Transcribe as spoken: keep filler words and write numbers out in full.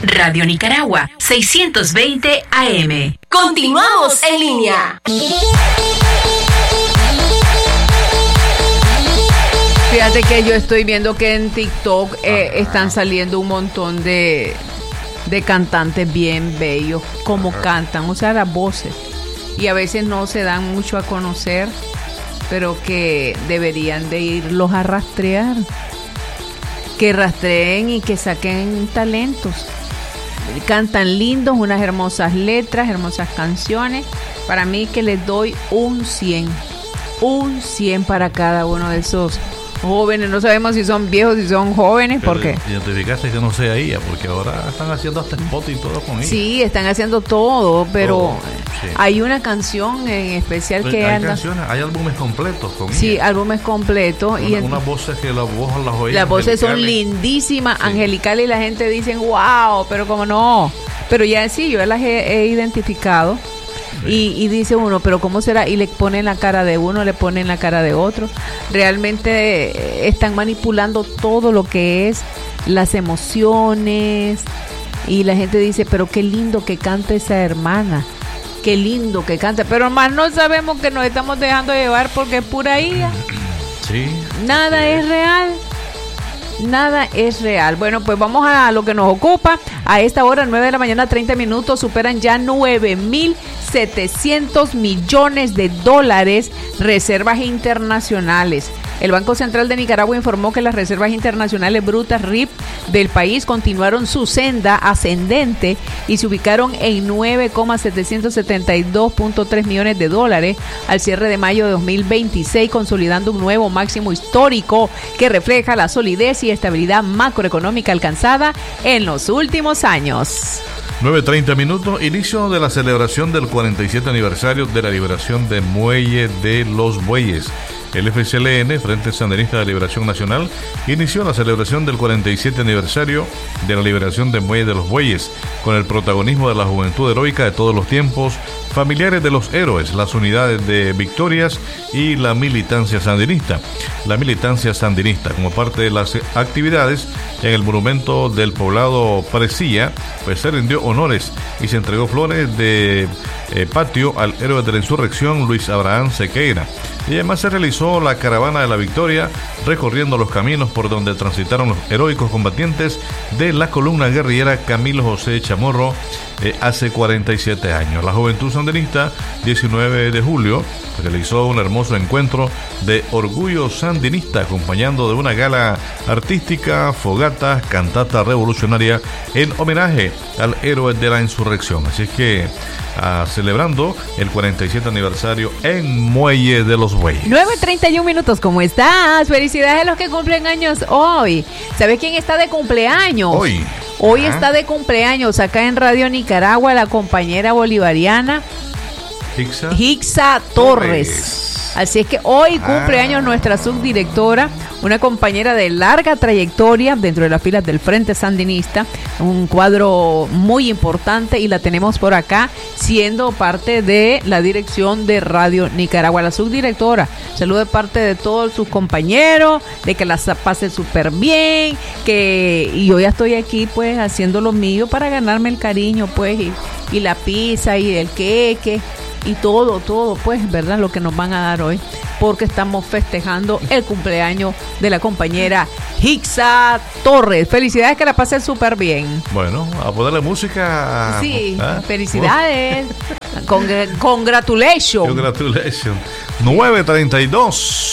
Radio Nicaragua, seiscientos veinte A M. Continuamos en línea. Fíjate que yo estoy viendo que en TikTok eh, están saliendo un montón de, de cantantes bien bellos, como cantan, o sea, las voces. Y a veces no se dan mucho a conocer, pero que deberían de irlos a rastrear. Que rastreen y que saquen talentos. Cantan lindos, unas hermosas letras, hermosas canciones. Para mí que les doy un cien. Un cien para cada uno de esos jóvenes. No sabemos si son viejos, si son jóvenes, pero porque identificaste que no sea ella, porque ahora están haciendo hasta spot y todo con ella. Sí, están haciendo todo, pero todo, sí. Hay una canción en especial pero que hay anda. Canciones, hay álbumes completos con Sí, ella. álbumes completos. Una, y unas voces que las voces las oyen. Las voces son lindísimas, sí. Angelicales, y la gente dice, wow, pero como no. Pero ya sí, yo las he, he identificado. Sí. Y, y dice uno, pero ¿cómo será? Y le ponen la cara de uno, le ponen la cara de otro. Realmente están manipulando todo lo que es las emociones. Y la gente dice, pero qué lindo que canta esa hermana. Qué lindo que canta. Pero más no sabemos que nos estamos dejando llevar porque es pura I A. Sí. Nada sí. es real. Nada es real. Bueno, pues vamos a lo que nos ocupa. A esta hora, nueve de la mañana, treinta minutos, superan ya nueve mil setecientos millones de dólares reservas internacionales. El Banco Central de Nicaragua informó que las reservas internacionales brutas R I P del país continuaron su senda ascendente y se ubicaron en nueve mil setecientos setenta y dos punto tres millones de dólares al cierre de mayo de dos mil veintiséis, consolidando un nuevo máximo histórico que refleja la solidez y estabilidad macroeconómica alcanzada en los últimos años. nueve treinta minutos, inicio de la celebración del cuarenta y siete aniversario de la liberación de Muelle de los Bueyes. El F C L N, Frente Sandinista de Liberación Nacional, inició la celebración del cuarenta y siete aniversario de la liberación de Muelle de los Bueyes, con el protagonismo de la juventud heroica de todos los tiempos, familiares de los héroes, las unidades de Victorias y la militancia sandinista. La militancia sandinista, como parte de las actividades en el monumento del poblado Parecilla, pues se rindió honores y se entregó flores de eh, patio al héroe de la insurrección, Luis Abraham Sequeira. Y además se realizó la caravana de la victoria, recorriendo los caminos por donde transitaron los heroicos combatientes de la columna guerrillera Camilo José Chamorro eh, hace cuarenta y siete años. La juventud sandinista, diecinueve de julio, realizó un hermoso encuentro de orgullo sandinista, acompañando de una gala artística, fogatas, cantata revolucionaria en homenaje al héroe de la insurrección. Así es que ah, celebrando el cuarenta y siete aniversario en Muelle de los Bueyes. nueve treinta y uno minutos, ¿cómo estás? Felicidades a los que cumplen años hoy. ¿Sabes quién está de cumpleaños? Hoy. Hoy ¿Ah? está de cumpleaños acá en Radio Nicaragua la compañera bolivariana Hixa, Hixa Torres. Torres. Así es que hoy cumpleaños ah. nuestra subdirectora, una compañera de larga trayectoria dentro de las filas del Frente Sandinista, un cuadro muy importante, y la tenemos por acá siendo parte de la dirección de Radio Nicaragua. La subdirectora, saludo de parte de todos sus compañeros, de que la pase súper bien, que y yo ya estoy aquí pues haciendo lo mío para ganarme el cariño pues, y, y la pizza y el queque y todo, todo, pues, ¿verdad? Lo que nos van a dar hoy, porque estamos festejando el cumpleaños de la compañera Hixa Torres. Felicidades, que la pasen súper bien. Bueno, a ponerle música. Sí, ¿Ah? felicidades. Congr- congratulations. Congratulations. nueve treinta y dos.